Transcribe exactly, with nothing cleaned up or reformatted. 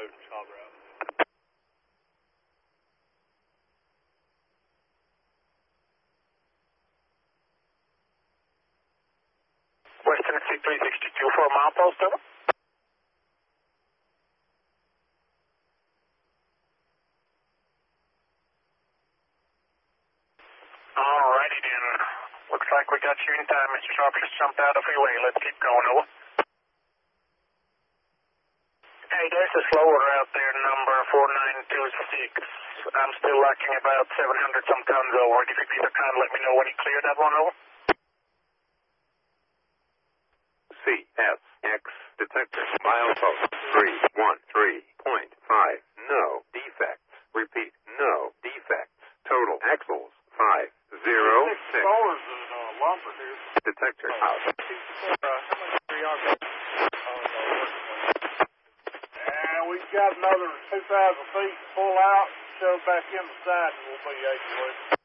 Road in Scarborough. West Tennessee three sixty-two for a mile post, over. Alrighty then. Looks like we got you in time, Mister Sharp. Just jumped out of your way. Let's keep going, over. Hey, there's a slower route there, number four nine two six. I'm still lacking about seven hundred some tons over. If you'd be so kind, let me know when you clear that one, over. C S X detector milepost three one three point five. No defects. Repeat, no defects. Total axles five zero six. Dollars in uh, lumber here. Detector out. Uh, how much are y'all got? And we've got another two thousand feet to pull out, shove back in the side, and we'll be eight.